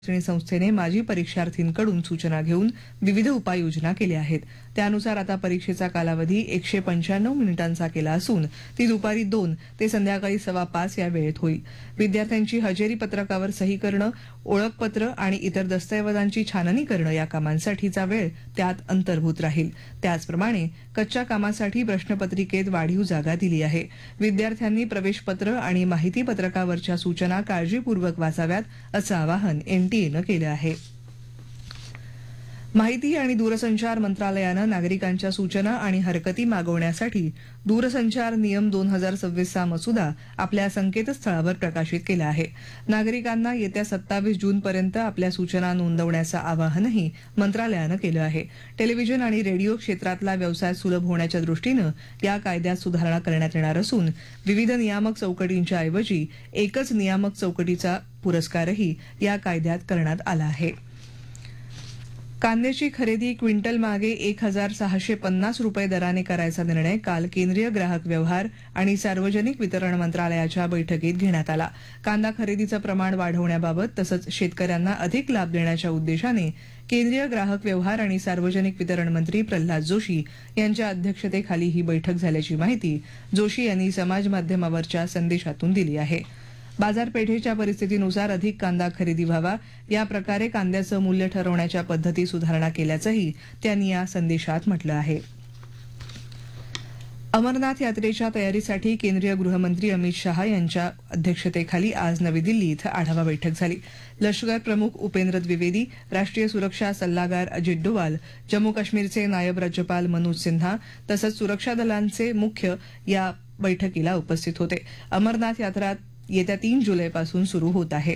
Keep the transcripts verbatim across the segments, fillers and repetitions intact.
चाचणी संस्थेने माजी परीक्षार्थींकडून सूचना घेऊन विविध उपाययोजना केल्या आहेत. त्यानुसार आता परीक्षेचा कालावधी एकशे पंच्याण्णव मिनिटांचा केला असून ती दुपारी दोन ते संध्याकाळी सव्वा पाच या वेळेत होईल. विद्यार्थ्यांची हजेरी पत्रकावर सही करणं, ओळखपत्र आणि इतर दस्तऐवजांची छाननी करणं या कामांसाठीचा वेळ त्यात अंतर्भूत राहील. त्याचप्रमाणे कच्च्या कामासाठी प्रश्नपत्रिकेत वाढीव जागा दिली आहे. विद्यार्थ्यांनी प्रवेशपत्र आणि माहिती पत्रकावरच्या सूचना काळजीपूर्वक वाचाव्यात असं आवाहन एनटीएनं केलं आहे. माहिती आणि दूरसंचार मंत्रालयानं नागरिकांच्या सूचना आणि हरकती मागवण्यासाठी दूरसंचार नियम दोन हजार सव्वीसचा मसुदा आपल्या संकेतस्थळावर प्रकाशित केला आहे. नागरिकांना येत्या सत्तावीस जूनपर्यंत आपल्या सूचना नोंदवण्याचं आवाहनही मंत्रालयानं केलं आहे. टेलिव्हिजन आणि रेडिओ क्षेत्रातला व्यवसाय सुलभ होण्याच्या दृष्टीनं या कायद्यात सुधारणा करण्यात येणार असून विविध नियामक चौकटींच्या ऐवजी एकच नियामक चौकटीचा पुरस्कारही या कायद्यात करण्यात आला आहे. कांद्याची खरेदी क्विंटल मागे एक हजार सहाशे पन्नास रुपये दराने करायचा निर्णय काल केंद्रीय ग्राहक व्यवहार आणि सार्वजनिक वितरण मंत्रालयाच्या बैठकीत घेण्यात आला. कांदा खरेदीचं प्रमाण वाढवण्याबाबत तसंच शेतकऱ्यांना अधिक लाभ देण्याच्या उद्देशाने केंद्रीय ग्राहक व्यवहार आणि सार्वजनिक वितरण मंत्री प्रल्हाद जोशी यांच्या अध्यक्षतेखाली ही बैठक झाल्याची माहिती जोशी यांनी समाजमाध्यमावरच्या संदेशातून दिली आहे. बाजारपेठेच्या परिस्थितीनुसार अधिक कांदा खरेदी व्हावा या प्रकारे कांद्याचं मूल्य ठरवण्याच्या पद्धती सुधारणा केल्याचंही त्यांनी या संदेशात म्हटलं आहे. अमरनाथ यात्रेच्या तयारीसाठी केंद्रीय गृहमंत्री अमित शहा यांच्या अध्यक्षतेखाली आज नवी दिल्ली इथं आढावा बैठक झाली. लष्कर प्रमुख उपेंद्र द्विवेदी, राष्ट्रीय सुरक्षा सल्लागार अजित डोवाल, जम्मू काश्मीरचे नायब राज्यपाल मनोज सिन्हा तसंच सुरक्षा दलांचे मुख्य या बैठकीला उपस्थित होते. अमरनाथ यात्रा येत्या तीन जुलैपासून सुरू होत आहे.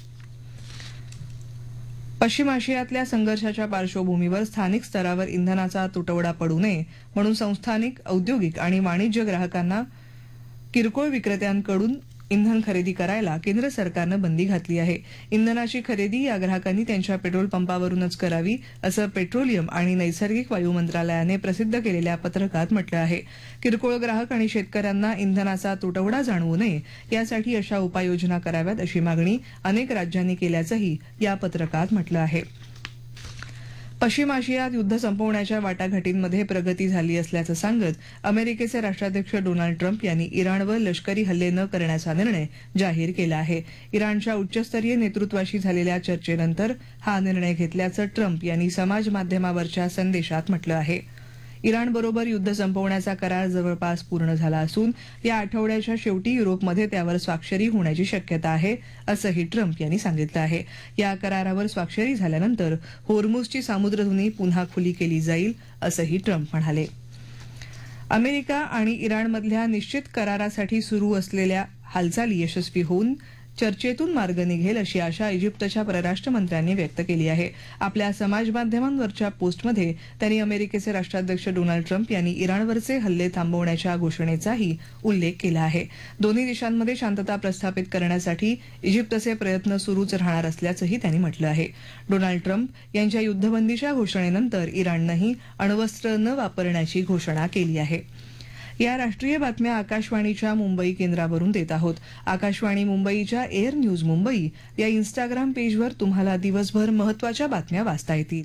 पश्चिम आशियातल्या संघर्षाच्या पार्श्वभूमीवर स्थानिक स्तरावर इंधनाचा तुटवडा पडू नये म्हणून संस्थानिक, औद्योगिक आणि वाणिज्य ग्राहकांना किरकोळ विक्रेत्यांकडून इंधन खरेदी करायला केंद्र सरकारनं बंदी घातली आहे. इंधनाची खरेदी या ग्राहकांनी त्यांच्या पेट्रोल पंपावरूनच करावी असं पेट्रोलियम आणि नैसर्गिक वायू मंत्रालयाने प्रसिद्ध केलेल्या पत्रकात म्हटलं आहे. किरकोळ ग्राहक आणि शेतकऱ्यांना इंधनाचा तुटवडा जाणवू नये यासाठी अशा उपाययोजना कराव्यात अशी मागणी अनेक राज्यांनी केल्याचंही या पत्रकात म्हटलं आहे. पश्चिम आशियात युद्ध संपवण्याच्या वाटाघाटींमध्ये प्रगती झाली असल्याचं सांगत अमेरिकेचे राष्ट्राध्यक्ष डोनाल्ड ट्रम्प यांनी इराणवर लष्करी हल्ले न करण्याचा निर्णय जाहीर केला आहे. इराणच्या उच्चस्तरीय नेतृत्वाशी झालेल्या चर्चेनंतर हा निर्णय घेतल्याचं ट्रम्प यांनी समाजमाध्यमावरच्या संदेशात म्हटलं आहे. इराणबरोबर युद्ध संपवण्याचा करार जवळपास पूर्ण झाला असून या आठवड्याच्या शेवटी युरोपमध्ये त्यावर स्वाक्षरी होण्याची शक्यता आहे असंही ट्रम्प यांनी सांगितलं आहे. या करारावर स्वाक्षरी झाल्यानंतर होर्मुझची सामुद्रधुनी पुन्हा खुली केली जाईल असंही ट्रम्प म्हणाले. अमेरिका आणि इराणमधल्या निश्चित करारासाठी सुरू असलेल्या हालचाली यशस्वी होऊन चर्चेतून मार्ग निघेल अशी आशा इजिप्तच्या परराष्ट्र मंत्र्यांनी व्यक्त केली आहे. आपल्या समाजमाध्यमांवरच्या पोस्टमध्ये त्यांनी अमेरिकेचे राष्ट्राध्यक्ष डोनाल्ड ट्रम्प यांनी इराणवरचे हल्ले थांबवण्याच्या घोषणेचाही उल्लेख केला आहे. दोन्ही देशांमध्ये शांतता प्रस्थापित करण्यासाठी इजिप्तचे प्रयत्न सुरूच राहणार असल्याचंही त्यांनी म्हटलं आहे. डोनाल्ड ट्रम्प यांच्या युद्धबंदीच्या घोषणेनंतर इराणनंही अण्वस्त्र न वापरण्याची घोषणा केली आहे. या राष्ट्रीय बातम्या आकाशवाणीच्या मुंबई केंद्रावरून देत आहोत. आकाशवाणी मुंबईच्या एअर न्यूज मुंबई या इन्स्टाग्राम पेजवर तुम्हाला दिवसभर महत्त्वाच्या बातम्या वाचता येतील.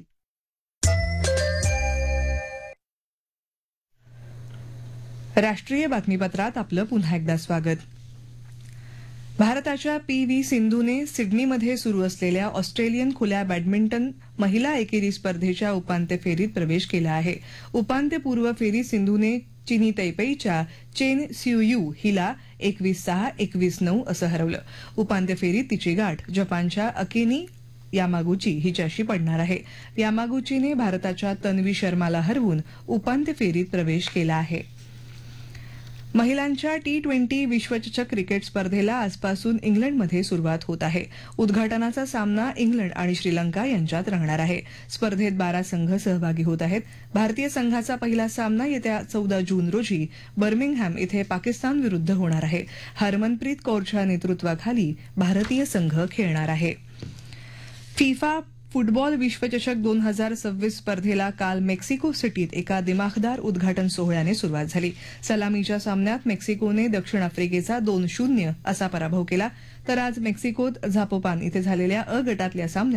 राष्ट्रीय बातमीपत्रात आपलं पुन्हा एकदा स्वागत. भारताच्या पी व्ही सिंधूने सिडनीमध्ये सुरू असलेल्या ऑस्ट्रेलियन खुल्या बॅडमिंटन महिला एकेरी स्पर्धेच्या उपांत्य फेरीत प्रवेश केला आहे. उपांत्यपूर्व फेरीत सिंधूने चीनी तैपेईच्या चेन सियुयू हिला एकवीस सहा एकवीस नऊ असं हरवलं. उपांत्य फेरीत तिची गाठ जपानच्या अकेनी यामागुची हिच्याशी पडणार आहे. यामागुचीने भारताच्या तन्वी शर्माला हरवून उपांत्य फेरीत प्रवेश केला आहे. महिलांच्या टी ट्वेंटी विश्वचषक क्रिकेट स्पर्धेला आजपासून इंग्लंडमध्ये सुरुवात होत आहे. उद्घाटनाचा सामना इंग्लंड आणि श्रीलंका यांच्यात रंगणार आहे. स्पर्धेत बारा संघ सहभागी होत आहेत. भारतीय संघाचा पहिला सामना येत्या चौदा जून रोजी बर्मिंगहॅम इथे पाकिस्तान विरुद्ध होणार आहे. हरमनप्रीत कौरच्या नेतृत्वाखाली भारतीय संघ खेळणार आहे. फिफा फुटबॉल विश्वचषक दोन हजार सव्वीस स्पर्धेला काल मेक्सिको सिटीत एका दिमाखदार उद्घाटन सोहळ्याने सुरुवात झाली. सलामीच्या सामन्यात मेक्सिकोने दक्षिण आफ्रिकेचा दोन शून्य असा पराभव केला तर आज मेक्सिकोत झापोपान इथे झालेल्या अ गटातल्या सामन्यात